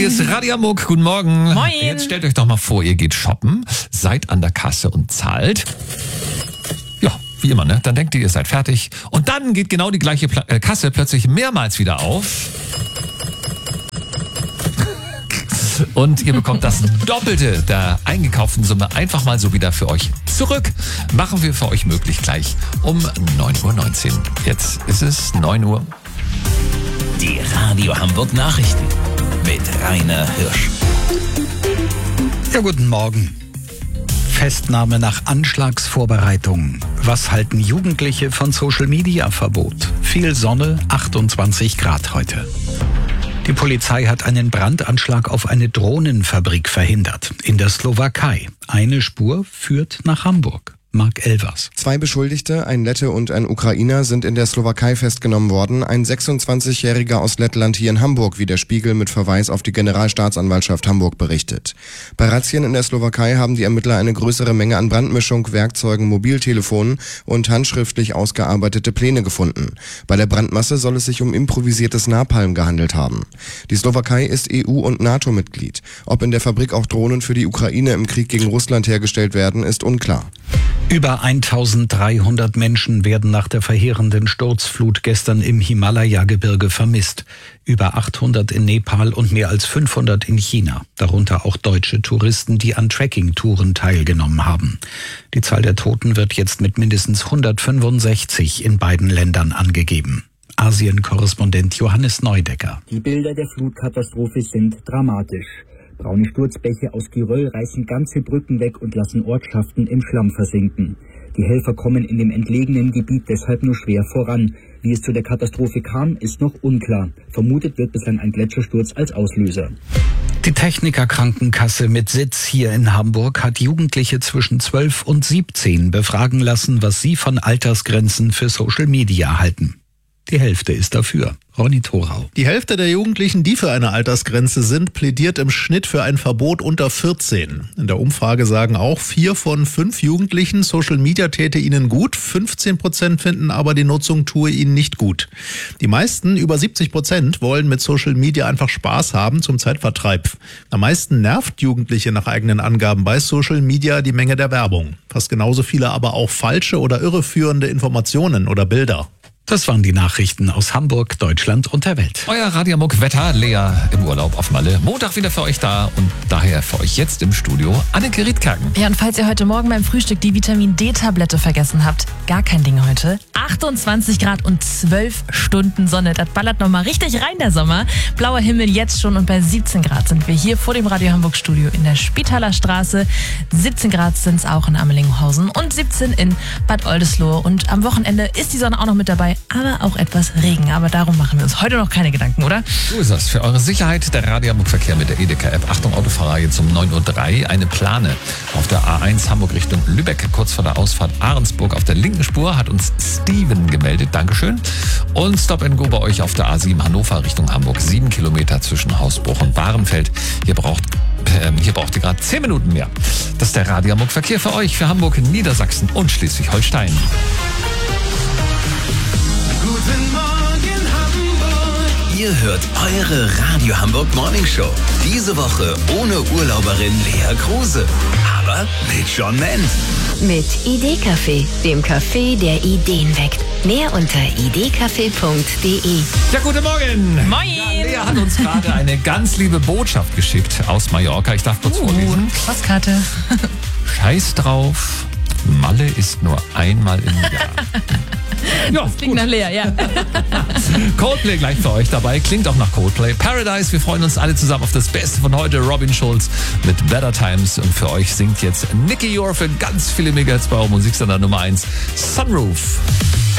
ist Radio Hamburg. Guten Morgen. Moin. Jetzt stellt euch doch mal vor, ihr geht shoppen, seid an der Kasse und zahlt. Ja, wie immer, ne? Dann denkt ihr seid fertig. Und dann geht genau die gleiche Kasse plötzlich mehrmals wieder auf. Und ihr bekommt das Doppelte der eingekauften Summe einfach mal so wieder für euch zurück. Machen wir für euch möglich gleich um 9:19 Uhr. Jetzt ist es 9 Uhr. Die Radio Hamburg Nachrichten mit Rainer Hirsch. Ja, guten Morgen. Festnahme nach Anschlagsvorbereitungen. Was halten Jugendliche von Social-Media-Verbot? Viel Sonne, 28 Grad heute. Die Polizei hat einen Brandanschlag auf eine Drohnenfabrik verhindert. In der Slowakei. Eine Spur führt nach Hamburg. Marc Elvers. 2 Beschuldigte, ein Lette und ein Ukrainer, sind in der Slowakei festgenommen worden. Ein 26-Jähriger aus Lettland hier in Hamburg, wie der Spiegel mit Verweis auf die Generalstaatsanwaltschaft Hamburg berichtet. Bei Razzien in der Slowakei haben die Ermittler eine größere Menge an Brandmischung, Werkzeugen, Mobiltelefonen und handschriftlich ausgearbeitete Pläne gefunden. Bei der Brandmasse soll es sich um improvisiertes Napalm gehandelt haben. Die Slowakei ist EU- und NATO-Mitglied. Ob in der Fabrik auch Drohnen für die Ukraine im Krieg gegen Russland hergestellt werden, ist unklar. Über 1300 Menschen werden nach der verheerenden Sturzflut gestern im Himalaya-Gebirge vermisst. Über 800 in Nepal und mehr als 500 in China. Darunter auch deutsche Touristen, die an Trekking-Touren teilgenommen haben. Die Zahl der Toten wird jetzt mit mindestens 165 in beiden Ländern angegeben. Asien-Korrespondent Johannes Neudecker. Die Bilder der Flutkatastrophe sind dramatisch. Braune Sturzbäche aus Geröll reißen ganze Brücken weg und lassen Ortschaften im Schlamm versinken. Die Helfer kommen in dem entlegenen Gebiet deshalb nur schwer voran. Wie es zu der Katastrophe kam, ist noch unklar. Vermutet wird bislang ein Gletschersturz als Auslöser. Die Techniker-Krankenkasse mit Sitz hier in Hamburg hat Jugendliche zwischen 12 und 17 befragen lassen, was sie von Altersgrenzen für Social Media halten. Die Hälfte ist dafür. Ronny Thorau. Die Hälfte der Jugendlichen, die für eine Altersgrenze sind, plädiert im Schnitt für ein Verbot unter 14. In der Umfrage sagen auch 4 von 5 Jugendlichen, Social Media täte ihnen gut. 15% finden aber, die Nutzung tue ihnen nicht gut. Die meisten, über 70%, wollen mit Social Media einfach Spaß haben zum Zeitvertreib. Am meisten nervt Jugendliche nach eigenen Angaben bei Social Media die Menge der Werbung. Fast genauso viele aber auch falsche oder irreführende Informationen oder Bilder. Das waren die Nachrichten aus Hamburg, Deutschland und der Welt. Euer Radio Hamburg Wetter, Lea im Urlaub auf Malle. Montag wieder für euch da und daher für euch jetzt im Studio Anneke Riedkerken. Ja, und falls ihr heute Morgen beim Frühstück die Vitamin-D-Tablette vergessen habt, gar kein Ding heute. 28 Grad und 12 Stunden Sonne. Das ballert nochmal richtig rein, der Sommer. Blauer Himmel jetzt schon und bei 17 Grad sind wir hier vor dem Radio Hamburg Studio in der Spitaler Straße. 17 Grad sind es auch in Amelinghausen und 17 in Bad Oldesloe. Und am Wochenende ist die Sonne auch noch mit dabei, aber auch etwas Regen. Aber darum machen wir uns heute noch keine Gedanken, oder? So ist das. Für eure Sicherheit der Radio Hamburg Verkehr mit der Edeka-App. Achtung, Autofahrer, jetzt um 9:03 Uhr. Eine Plane auf der A1 Hamburg Richtung Lübeck. Kurz vor der Ausfahrt Ahrensburg auf der linken Spur hat uns Steven gemeldet. Dankeschön. Und Stop and Go bei euch auf der A7 Hannover Richtung Hamburg. 7 Kilometer zwischen Hausbruch und Bahrenfeld. Hier braucht ihr gerade 10 Minuten mehr. Das ist der Radio Hamburg Verkehr für euch, für Hamburg, Niedersachsen und Schleswig-Holstein. Guten Morgen Hamburg. Ihr hört eure Radio Hamburg Morning Show. Diese Woche ohne Urlauberin Lea Kruse, aber mit John Mann. Mit Idee-Café, dem Café, der Ideen weckt. Mehr unter idecafé.de. Ja, guten Morgen. Moin. Ja, Lea hat uns gerade eine ganz liebe Botschaft geschickt aus Mallorca. Ich darf kurz vorlesen. Postkarte. Scheiß drauf, Malle ist nur einmal im Jahr. Ja, das klingt nach Lea, ja. Coldplay gleich für euch dabei. Klingt auch nach Coldplay. Paradise, wir freuen uns alle zusammen auf das Beste von heute. Robin Schulz mit Better Times. Und für euch singt jetzt Nicky Jor für ganz viele Megahertz bei Musiksender Nummer 1 Sunroof.